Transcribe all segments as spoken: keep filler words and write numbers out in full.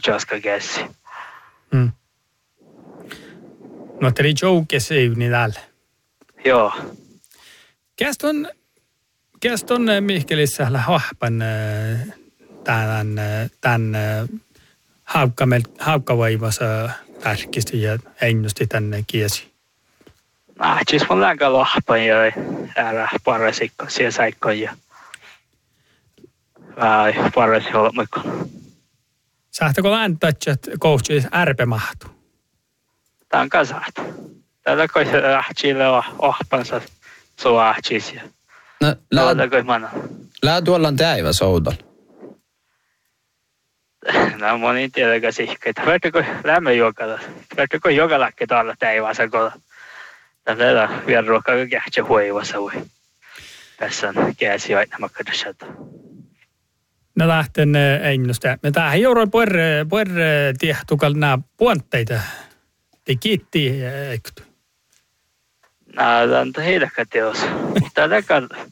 jaska käsi. Mm. No te oli joukes yhni täällä. Joo. Käston, käston Mihkelissä hahpan tämän, tämän haukkavaivassa tärkisti ja ennusti tänne kiesi. No, siis mun länkään lahpan ja äällä parasikko siellä saikkoon ja Vai, parasi olla mukaan. Sähtäkö läntää, että koutsi ärpe mahtuu? Tämä on kasahtu. Tällä kun lähtsille on ohpansa sua lähtsisiä. No, lää tuolla on täivä soudalla. No, moni tiedäkö sihkeitä. Vertiko lämmö jokalla. Vertiko jokallakin tuolla täivässä kolla. Tällä on vielä ruokaa kähtsä huivassa voi. Tässä on käsi aina makkadusata. No lähten ennusta. Me tähän jouduin puerre, puerre tiehtukalla nämä puantteita. Te kiitti, eikö? No, tämä on heidäkään teos. Tällä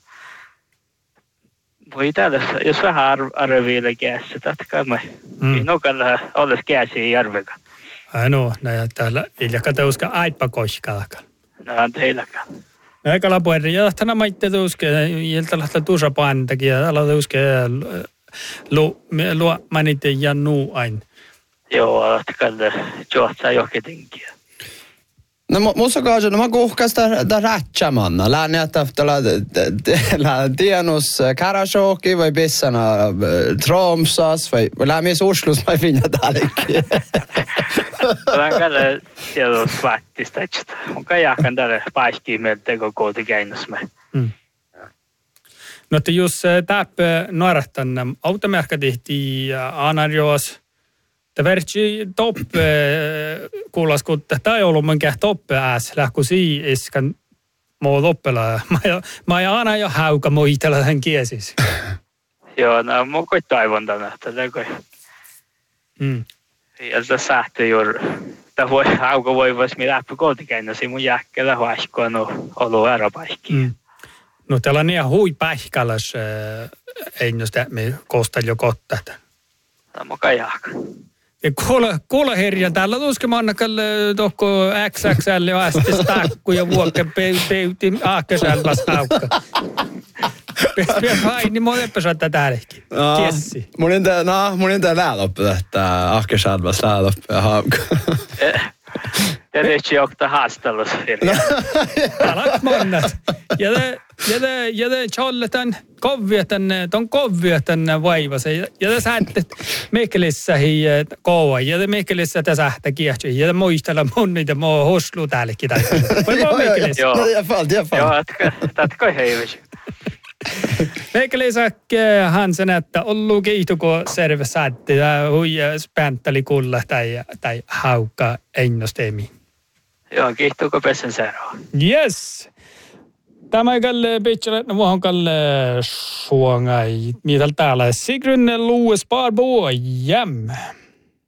voi täällä, jos vähän arviilla käsissä, tatkaa me. Minukalla olisi käsiä järveka. No, näin täällä iljakaan teuska aipa koiskalakaan. No, on heidäkään. Aikalla puerre, ja tänä maitte teuske, ilta lähtee tuossa paantakin, ja täällä teuske Lu, luo manite ja nuu aina. Joo, atkalle juotsaa jokitinkin. No musta kaasa, no mä kuhkas ta rätsämanna. Lään jättää tällä tienus Karasjoki vai pissana Tromsas vai lään mies Oslus vai finna täälläkin. Lään kalle tiedus vattista, että on kajakan tälle paikkiin meiltä teko kooti käännösme. No, että jos täppä nuorahtan automerkka tehtiin Anarjoas, että vertsi toppe kuulaskutta, tai ollut minkä toppe ääs, lähku sii iskan muu loppela. Mä ja aina jo hauka muitella tämän kiesis. Joo, no mun koit taivon tänä, tätä koi. Mm. Ja sitä sähti juuri, että voi hauka voi vois mi läppä kootikäännösi mun jäkkällä huaskoon on ollut äräpaikkiin. Mm. No täällä on ihan hui pähkäläs, ei noista me kostel jo kottata. Tämä on kajaka. Ja kuule, kuule herjan, täällä tuske mannakalle tohko X X L ja asti stakku ja vuokke peuti aakkesäälpäs haukka. Pestiä vain, niin mun eppä saattaa täälläkin. Kiessi. Mun on tää, no, mun on tää lääloppu, että aakkesäälpäs lääloppu ja haukka. Ja nyt jokta haastelussa. Alat mannat. Ja te, ja te, ja te cholletan kovvietan, ton kovvietan vaivase. Ja te säätte Mikkelissä hi koua. Ja te Mikkelissä te sähtä kiehtyy. Ja te muistella mun niitä muu hoslu täällekin. Voi vaan Mikkelissä. Joo, det är fall, det är fall. Joo, tätkö heivis. Mikkelissä Hansen, että ollu kiihtuko serve säätti. Hui späntteli kulla tai, tai haukka ennusteemi. Joo, kiihtuuko pessen seuraava. Yes. Tämä kalle pitchelle, no muhon kalle suongai. Mitä täällä? Sigrun Louis Barbo, jäm.